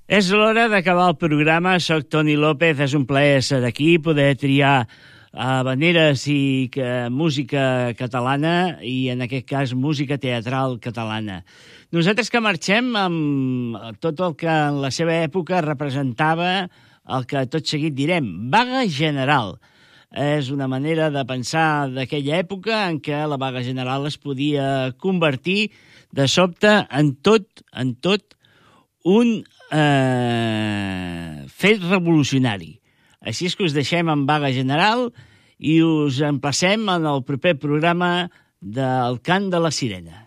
És l'hora d'acabar el programa. Soc Toni López. És un plaer ser aquí, poder triar habaneres i música catalana i, en aquest cas, música teatral catalana. Nosaltres que marxem amb tot el que en la seva època representava el que tot seguit direm, vaga general. És una manera de pensar d'aquella època en què la vaga general es podia convertir de sobte en tot un fet revolucionari. Així és que us deixem en vaga general i us emplacem en el proper programa del Cant de la Sirena.